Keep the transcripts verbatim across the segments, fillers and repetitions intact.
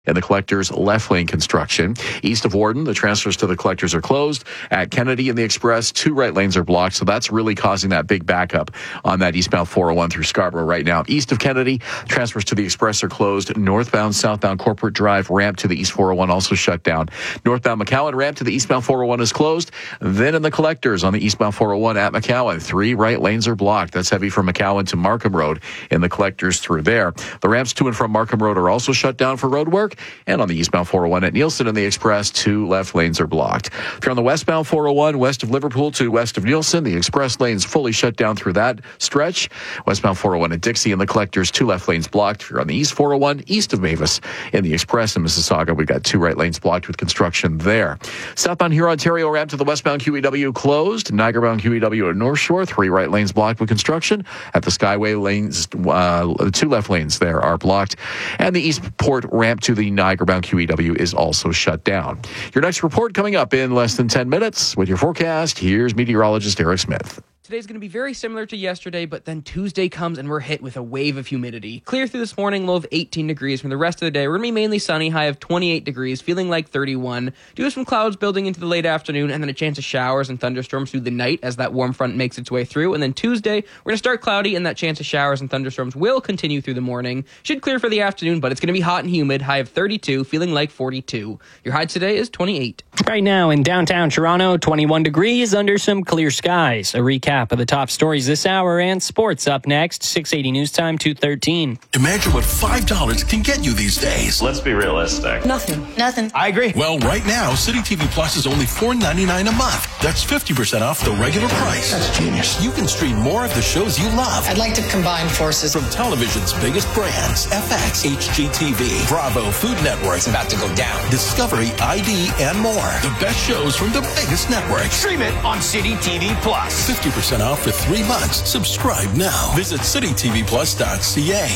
And the Collectors left lane construction. East of Warden, the transfers to the Collectors are closed. At Kennedy and the Express, two right lanes are blocked, so that's really causing that big backup on that eastbound four oh one through Scarborough right now. East of Kennedy, transfers to the Express are closed. Northbound, southbound Corporate Drive, ramp to the East four oh one also shut down. Northbound McCowan, ramp to the eastbound four oh one is closed. Then in the Collectors on the eastbound four oh one at McCowan, three right lanes are blocked. That's heavy from McCowan to Markham Road in the Collectors through there. The ramps to and from Markham Road are also shut down for road work. And on the eastbound four oh one at Nielsen and the Express, two left lanes are blocked. If you're on the westbound four oh one, west of Liverpool to west of Nielsen, the Express lane's fully shut down through that stretch. Westbound four oh one at Dixie and the Collectors, two left lanes blocked. If you're on the east four oh one, east of Mavis in the Express in Mississauga, we've got two right lanes blocked with construction there. Southbound Huron Ontario ramp to the westbound Q E W closed. Niagara-bound Q E W at North Shore, three right lanes blocked with construction. At the Skyway lanes, uh, two left lanes there are blocked. And the Eastport ramp to the Niagara bound Q E W is also shut down. Your next report coming up in less than ten minutes. With your forecast, here's meteorologist Eric Smith. Today's going to be very similar to yesterday, but then Tuesday comes and we're hit with a wave of humidity. Clear through this morning, low of eighteen degrees. From the rest of the day, we're going to be mainly sunny, high of twenty-eight degrees, feeling like thirty-one. Do have some clouds building into the late afternoon, and then a chance of showers and thunderstorms through the night as that warm front makes its way through. And then Tuesday, we're going to start cloudy, and that chance of showers and thunderstorms will continue through the morning. Should clear for the afternoon, but it's going to be hot and humid, high of thirty-two, feeling like forty-two. Your high today is twenty-eight. Right now in downtown Toronto, twenty-one degrees under some clear skies. A recap of the top stories this hour and sports up next. six eighty News Time, two thirteen. Imagine what five dollars can get you these days. Let's be realistic. Nothing. Nothing. I agree. Well, right now, City T V Plus is only four ninety-nine a month. That's fifty percent off the regular price. That's genius. You can stream more of the shows you love. I'd like to combine forces. From television's biggest brands, F X, H G T V, Bravo, Food Network. It's about to go down. Discovery, I D, and more. The best shows from the biggest networks. Stream it on City T V Plus. fifty percent off for three months. Subscribe now. Visit city t v plus dot c a.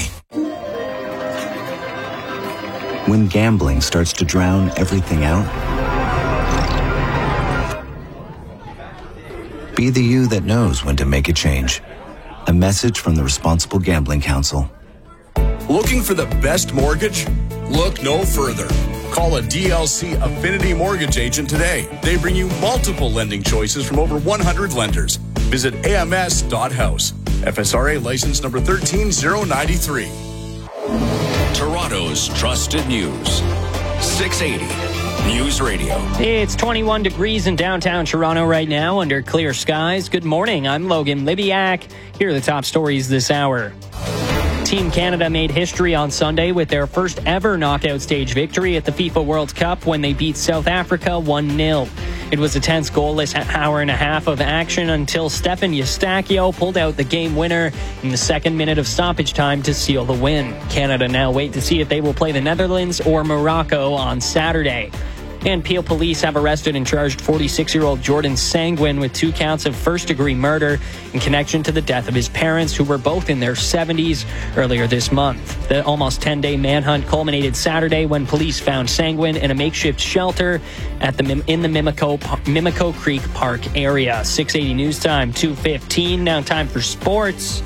When gambling starts to drown everything out, be the you that knows when to make a change. A message from the Responsible Gambling Council. Looking for the best mortgage? Look no further. Call a D L C Affinity Mortgage agent today. They bring you multiple lending choices from over one hundred lenders. Visit A M S dot house. F S R A license number one three zero nine three. Toronto's trusted news. six eighty News Radio. It's twenty-one degrees in downtown Toronto right now under clear skies. Good morning. I'm Logan Libiak. Here are the top stories this hour. Team Canada made history on Sunday with their first ever knockout stage victory at the FIFA World Cup when they beat South Africa one nil. It was a tense goalless hour and a half of action until Stefan Eustáquio pulled out the game winner in the second minute of stoppage time to seal the win. Canada now wait to see if they will play the Netherlands or Morocco on Saturday. And Peel police have arrested and charged forty-six-year-old Jordan Sangwin with two counts of first-degree murder in connection to the death of his parents, who were both in their seventies earlier this month. The almost ten-day manhunt culminated Saturday when police found Sangwin in a makeshift shelter at the in the Mimico, Mimico Creek Park area. six eighty News Time, two fifteen. Now time for sports.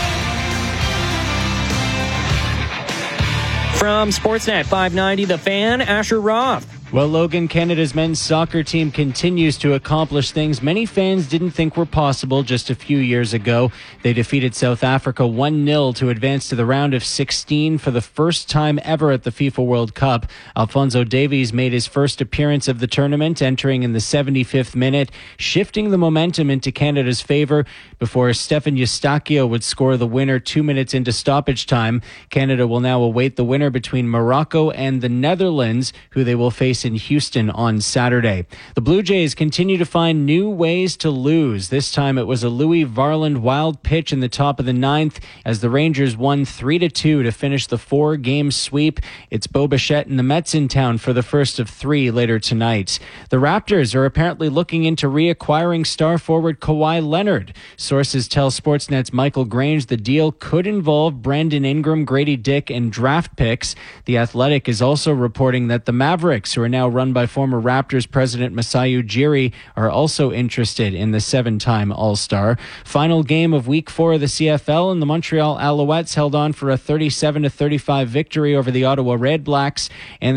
From Sportsnet five ninety, The Fan, Asher Roth. Well, Logan, Canada's men's soccer team continues to accomplish things many fans didn't think were possible just a few years ago. They defeated South Africa one nil to advance to the round of sixteen for the first time ever at the FIFA World Cup. Alphonso Davies made his first appearance of the tournament, entering in the seventy-fifth minute, shifting the momentum into Canada's favor before Stefan Eustáquio would score the winner two minutes into stoppage time. Canada will now await the winner between Morocco and the Netherlands, who they will face in Houston on Saturday. The Blue Jays continue to find new ways to lose. This time it was a Louis Varland wild pitch in the top of the ninth as the Rangers won three to two to finish the four-game sweep. It's Bo Bichette and the Mets in town for the first of three later tonight. The Raptors are apparently looking into reacquiring star forward Kawhi Leonard. Sources tell Sportsnet's Michael Grange the deal could involve Brandon Ingram, Grady Dick, and draft picks. The Athletic is also reporting that the Mavericks, who are are now run by former Raptors president Masai Ujiri, are also interested in the seven-time All-Star. Final game of week four of the C F L, and the Montreal Alouettes held on for a thirty-seven to thirty-five victory over the Ottawa Red Blacks. And